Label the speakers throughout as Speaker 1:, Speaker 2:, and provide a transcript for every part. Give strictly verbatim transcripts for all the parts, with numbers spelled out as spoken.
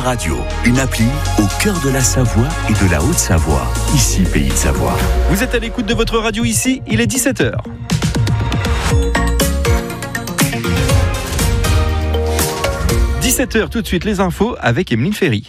Speaker 1: Radio, une appli au cœur de la Savoie et de la Haute-Savoie. Ici, Pays de Savoie.
Speaker 2: Vous êtes à l'écoute de votre radio ici, il est dix-sept heures. dix-sept heures, tout de suite les infos avec Emeline Ferry.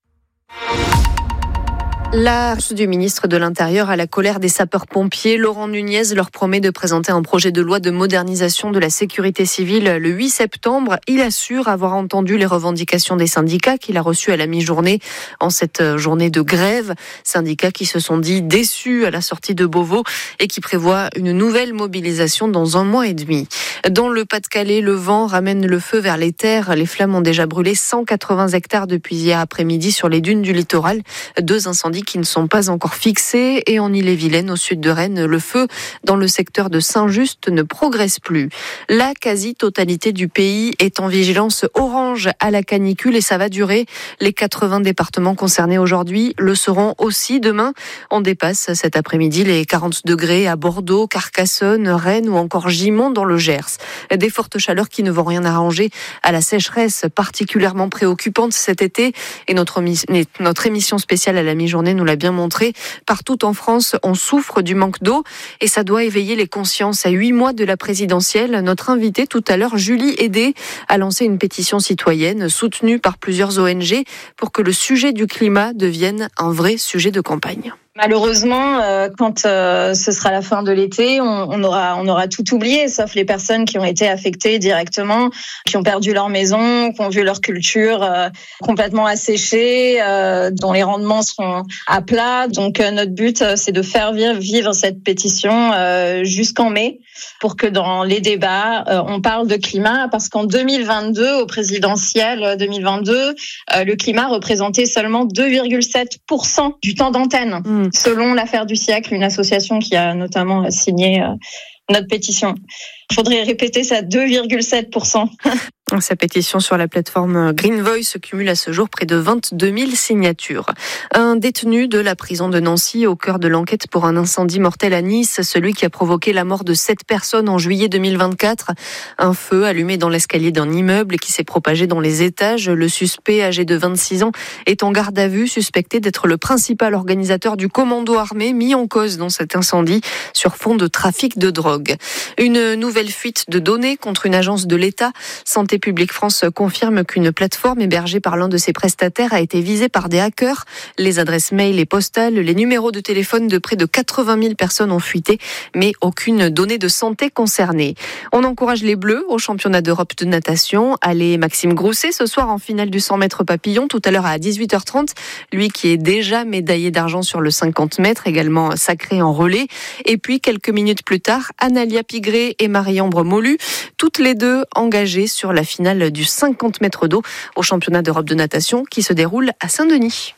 Speaker 3: La réponse du ministre de l'Intérieur à la colère des sapeurs-pompiers, Laurent Nunez, leur promet de présenter un projet de loi de modernisation de la sécurité civile le huit septembre. Il assure avoir entendu les revendications des syndicats qu'il a reçues à la mi-journée en cette journée de grève. Syndicats qui se sont dit déçus à la sortie de Beauvau et qui prévoient une nouvelle mobilisation dans un mois et demi. Dans le Pas-de-Calais, le vent ramène le feu vers les terres. Les flammes ont déjà brûlé cent quatre-vingts hectares depuis hier après-midi sur les dunes du littoral. Deux incendies qui ne sont pas encore fixés. Et en Ille-et-Vilaine, au sud de Rennes, le feu dans le secteur de Saint-Just ne progresse plus. La quasi-totalité du pays est en vigilance orange à la canicule et ça va durer. Les quatre-vingts départements concernés aujourd'hui le seront aussi demain. On dépasse cet après-midi les quarante degrés à Bordeaux, Carcassonne, Rennes ou encore Gimont dans le Gers. Des fortes chaleurs qui ne vont rien arranger à la sécheresse particulièrement préoccupante cet été. Et notre, notre émission spéciale à la mi-journée nous l'a bien montré. Partout en France, on souffre du manque d'eau et ça doit éveiller les consciences. À huit mois de la présidentielle, notre invitée tout à l'heure, Julie Hédé, a lancé une pétition citoyenne soutenue par plusieurs O N G pour que le sujet du climat devienne un vrai sujet de campagne.
Speaker 4: Malheureusement, euh, quand euh, ce sera la fin de l'été, on, on aura on aura tout oublié, sauf les personnes qui ont été affectées directement, qui ont perdu leur maison, qui ont vu leur culture euh, complètement asséchée, euh, dont les rendements seront à plat. Donc euh, notre but, euh, c'est de faire vivre, vivre cette pétition euh, jusqu'en mai, pour que dans les débats, euh, on parle de climat, parce qu'en deux mille vingt-deux, au présidentiel deux mille vingt-deux, euh, le climat représentait seulement deux virgule sept pour cent du temps d'antenne. Mmh. Selon l'affaire du siècle, une association qui a notamment signé euh, notre pétition. Il faudrait répéter ça, deux virgule sept pour cent.
Speaker 3: Sa pétition sur la plateforme Green Voice cumule à ce jour près de vingt-deux mille signatures. Un détenu de la prison de Nancy au cœur de l'enquête pour un incendie mortel à Nice, celui qui a provoqué la mort de sept personnes en juillet deux mille vingt-quatre. Un feu allumé dans l'escalier d'un immeuble qui s'est propagé dans les étages. Le suspect, âgé de vingt-six ans, est en garde à vue, suspecté d'être le principal organisateur du commando armé mis en cause dans cet incendie sur fond de trafic de drogue. Une nouvelle fuite de données contre une agence de l'État. Santé publique France confirme qu'une plateforme hébergée par l'un de ses prestataires a été visée par des hackers. Les adresses mail et postales, les numéros de téléphone de près de quatre-vingt mille personnes ont fuité, mais aucune donnée de santé concernée. On encourage les Bleus au championnat d'Europe de natation. Allez, Maxime Grousset ce soir en finale du cent mètres papillon, tout à l'heure à dix-huit heures trente. Lui qui est déjà médaillé d'argent sur le cinquante mètres, également sacré en relais. Et puis quelques minutes plus tard, Analia Pigré et Marie-Ambre Molu, toutes les deux engagées sur la finale du cinquante mètres d'eau au championnat d'Europe de natation qui se déroule à Saint-Denis.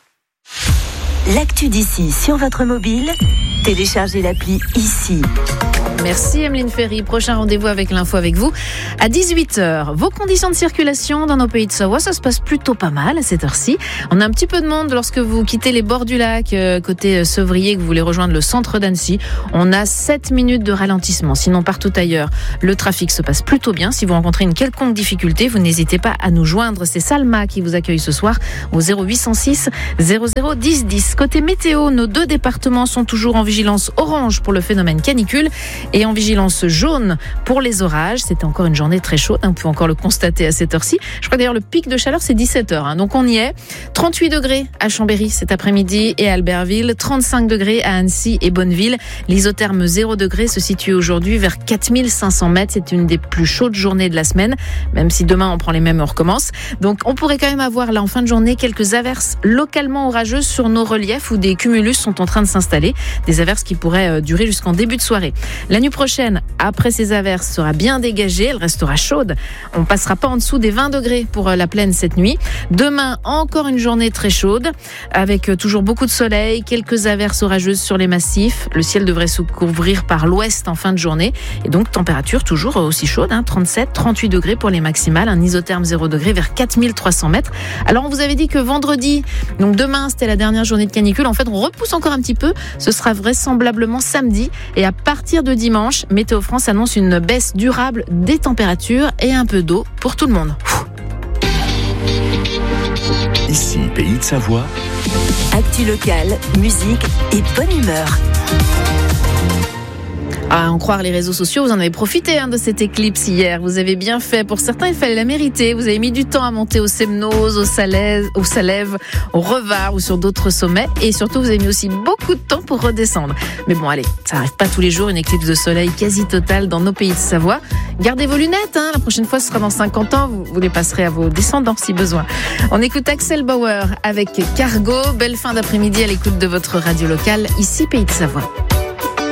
Speaker 5: L'actu d'ici sur votre mobile, téléchargez l'appli ici.
Speaker 6: Merci Emeline Ferry. Prochain rendez-vous avec l'info avec vous à dix-huit heures. Vos conditions de circulation dans nos pays de Savoie, ça se passe plutôt pas mal à cette heure-ci. On a un petit peu de monde lorsque vous quittez les bords du lac, euh, côté Sevrier, que vous voulez rejoindre le centre d'Annecy. On a sept minutes de ralentissement. Sinon, partout ailleurs, le trafic se passe plutôt bien. Si vous rencontrez une quelconque difficulté, vous n'hésitez pas à nous joindre. C'est Salma qui vous accueille ce soir au zéro huit cent six zéro zéro dix dix. Côté météo, nos deux départements sont toujours en vigilance orange pour le phénomène canicule et en vigilance jaune pour les orages. C'était encore une journée très chaude, hein, vous pouvez encore le constater à cette heure-ci. Je crois d'ailleurs le pic de chaleur c'est dix-sept heures, hein, donc on y est. trente-huit degrés à Chambéry cet après-midi et à Albertville, trente-cinq degrés à Annecy et Bonneville. L'isotherme zéro degré se situe aujourd'hui vers quatre mille cinq cents mètres. C'est une des plus chaudes journées de la semaine, même si demain on prend les mêmes et on recommence. Donc on pourrait quand même avoir là en fin de journée quelques averses localement orageuses sur nos reliefs où des cumulus sont en train de s'installer. Des averses qui pourraient durer jusqu'en début de soirée. La nuit prochaine, après ces averses, sera bien dégagée. Elle restera chaude. On ne passera pas en dessous des vingt degrés pour la plaine cette nuit. Demain, encore une journée très chaude, avec toujours beaucoup de soleil, quelques averses orageuses sur les massifs. Le ciel devrait se couvrir par l'ouest en fin de journée. Et donc, température toujours aussi chaude, hein, trente-sept, trente-huit degrés pour les maximales. Un isotherme zéro degré vers quatre mille trois cents mètres. Alors, on vous avait dit que vendredi, donc demain, c'était la dernière journée de canicule. En fait, on repousse encore un petit peu. Ce sera vraisemblablement samedi. Et à partir de dimanche, Météo France annonce une baisse durable des températures et un peu d'eau pour tout le monde.
Speaker 1: Ici, Pays de Savoie.
Speaker 5: Actu locale, musique et bonne humeur.
Speaker 6: À en croire les réseaux sociaux, vous en avez profité hein, de cette éclipse hier. Vous avez bien fait. Pour certains, il fallait la mériter. Vous avez mis du temps à monter au Semnoz, au Salève, au Salève, au Revard ou sur d'autres sommets. Et surtout, vous avez mis aussi beaucoup de temps pour redescendre. Mais bon, allez, ça n'arrive pas tous les jours. Une éclipse de soleil quasi totale dans nos pays de Savoie. Gardez vos lunettes. Hein. La prochaine fois, ce sera dans cinquante ans. Vous, vous les passerez à vos descendants si besoin. On écoute Axel Bauer avec Cargo. Belle fin d'après-midi à l'écoute de votre radio locale. Ici, Pays de Savoie.